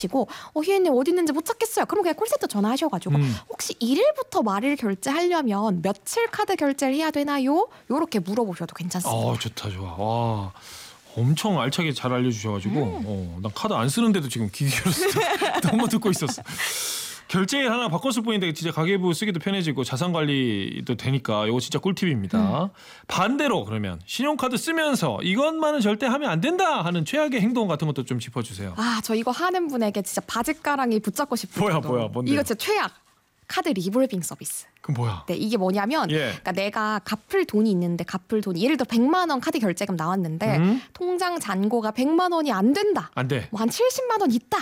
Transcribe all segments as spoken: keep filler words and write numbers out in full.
시고 어 희애님 어디 있는지 못 찾겠어요. 그럼 그냥 콜센터 전화하셔가지고 음. 혹시 일일부터 말일 결제하려면 며칠 카드 결제를 해야 되나요? 요렇게 물어보셔도 괜찮습니다. 아 좋다 좋아. 와 엄청 알차게 잘 알려주셔가지고 음. 어, 난 카드 안 쓰는데도 지금 귀 기울여서 너무 듣고 있었어. 결제일 하나 바꿨을 뿐인데 진짜 가계부 쓰기도 편해지고 자산 관리도 되니까 이거 진짜 꿀팁입니다. 음. 반대로 그러면 신용카드 쓰면서 이것만은 절대 하면 안 된다 하는 최악의 행동 같은 것도 좀 짚어주세요. 아, 저 이거 하는 분에게 진짜 바짓가랑이 붙잡고 싶은 뭐야 뭐야 뭔데? 이거 진짜 최악. 카드 리볼빙 서비스. 그럼 뭐야? 네, 이게 뭐냐면 예. 그러니까 내가 갚을 돈이 있는데 갚을 돈이 예를 들어 백만 원 카드 결제금 나왔는데 음? 통장 잔고가 백만 원이 안 된다. 안 돼. 뭐 한 칠십만 원 있다.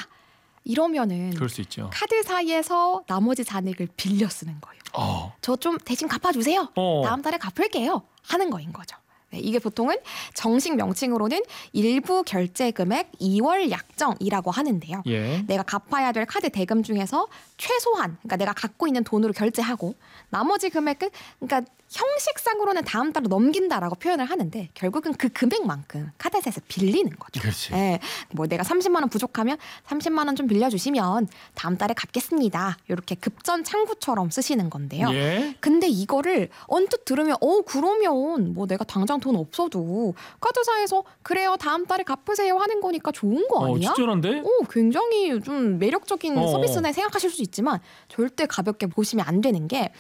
이러면은 그럴 수 있죠. 카드사에서 나머지 잔액을 빌려 쓰는 거예요. 어. 저 좀 대신 갚아주세요. 어. 다음 달에 갚을게요. 하는 거인 거죠. 네, 이게 보통은 정식 명칭으로는 일부 결제 금액 이월 약정이라고 하는데요. 예. 내가 갚아야 될 카드 대금 중에서 최소한, 그러니까 내가 갖고 있는 돈으로 결제하고 나머지 금액은 그러니까 형식상으로는 다음 달로 넘긴다라고 표현을 하는데 결국은 그 금액만큼 카드사에서 빌리는 거죠. 그렇지. 네, 뭐 내가 삼십만 원 부족하면 삼십만 원 좀 빌려주시면 다음 달에 갚겠습니다. 이렇게 급전 창구처럼 쓰시는 건데요. 예. 근데 이거를 언뜻 들으면 어 그러면 뭐 내가 당장 돈 없어도 카드사에서 그래요 다음 달에 갚으세요 하는 거니까 좋은 거 아니야? 어, 친절한데? 오, 굉장히 좀 매력적인 어. 서비스네 생각하실 수 있지만 절대 가볍게 보시면 안 되는 게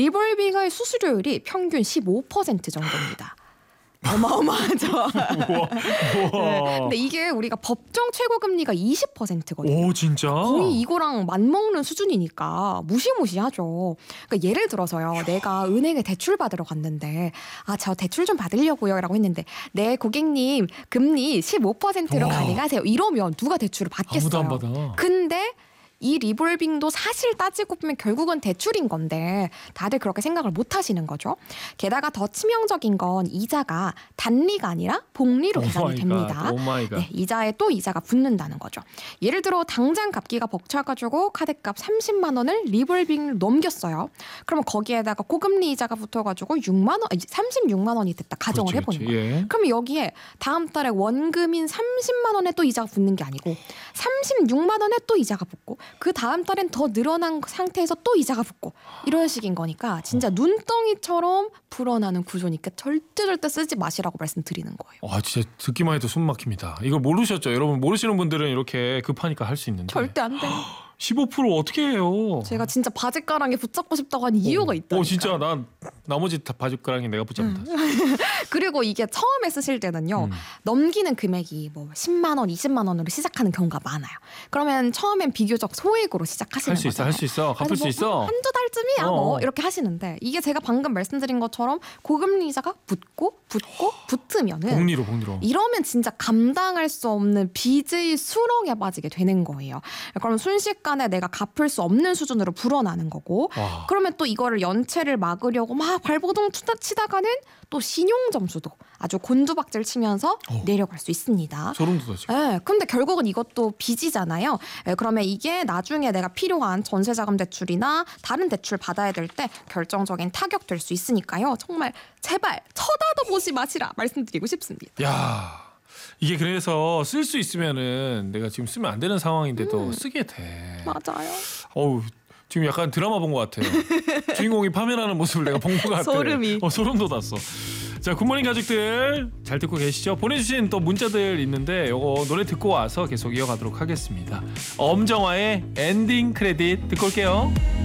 리볼빙의 수수료율이 평균 십오 퍼센트 정도입니다. 어마어마하죠. 우와, 우와. 네, 근데 이게 우리가 법정 최고 금리가 이십 퍼센트거든요. 오, 진짜? 거의 이거랑 맞먹는 수준이니까 무시무시하죠. 그러니까 예를 들어서요. 이야. 내가 은행에 대출 받으러 갔는데 아, 저 대출 좀 받으려고요 라고 했는데 네, 고객님 금리 십오 퍼센트로 우와. 가능하세요. 이러면 누가 대출을 받겠어요. 아무도 안 받아. 근데 이 리볼빙도 사실 따지고 보면 결국은 대출인 건데 다들 그렇게 생각을 못 하시는 거죠. 게다가 더 치명적인 건 이자가 단리가 아니라 복리로 계산이 됩니다. 네, 이자에 또 이자가 붙는다는 거죠. 예를 들어 당장 갚기가 벅차가지고 카드값 삼십만 원을 리볼빙을 넘겼어요. 그러면 거기에다가 고금리 이자가 붙어가지고 육만 원, 삼십육만 원이 됐다 가정을 그렇지, 해보는 그렇지. 거예요. 예. 그럼 여기에 다음 달에 원금인 삼십만 원에 또 이자가 붙는 게 아니고 삼십육만 원에 또 이자가 붙고 그 다음 달엔 더 늘어난 상태에서 또 이자가 붙고 이런 식인 거니까 진짜 눈덩이처럼 불어나는 구조니까 절대 절대 쓰지 마시라고 말씀드리는 거예요. 와 진짜 듣기만 해도 숨 막힙니다. 이걸 모르셨죠? 여러분 모르시는 분들은 이렇게 급하니까 할 수 있는데 절대 안 돼. 십오 퍼센트 어떻게 해요? 제가 진짜 바짓가랑이 붙잡고 싶다고 하는 이유가 있다. 오 진짜 난 나머지 다 바짓가랑이 내가 붙잡다. 음. 그리고 이게 처음에 쓰실 때는요. 음. 넘기는 금액이 뭐 십만 원, 이십만 원으로 시작하는 경우가 많아요. 그러면 처음엔 비교적 소액으로 시작하시는 거죠. 할 수 있어, 할 수 있어, 갚을 수 있어. 한두 달쯤이야 어. 뭐 이렇게 하시는데 이게 제가 방금 말씀드린 것처럼 고금리 이자가 붙고 붙고 붙으면은 복리로 복리로 이러면 진짜 감당할 수 없는 빚의 수렁에 빠지게 되는 거예요. 그럼 순식간에 내가 갚을 수 없는 수준으로 불어나는 거고 와. 그러면 또 이거를 연체를 막으려고 막 발버둥 치다가는 또 신용 점수도 아주 곤두박질 치면서 오. 내려갈 수 있습니다. 소름 돋았죠. 네, 근데 결국은 이것도 빚이잖아요. 네, 그러면 이게 나중에 내가 필요한 전세자금 대출이나 다른 대출 받아야 될 때 결정적인 타격 될 수 있으니까요. 정말 제발 쳐다도 보지 마시라 말씀드리고 싶습니다. 야. 이게 그래서 쓸 수 있으면은 내가 지금 쓰면 안 되는 상황인데도 음. 쓰게 돼. 맞아요. 어우 지금 약간 드라마 본 것 같아요. 주인공이 파면하는 모습을 내가 본 것 같아. 소름이. 어, 소름 돋았어. 자, 굿모닝 가족들 잘 듣고 계시죠? 보내주신 또 문자들 있는데 요거 노래 듣고 와서 계속 이어가도록 하겠습니다. 엄정화의 엔딩 크레딧 듣고 올게요.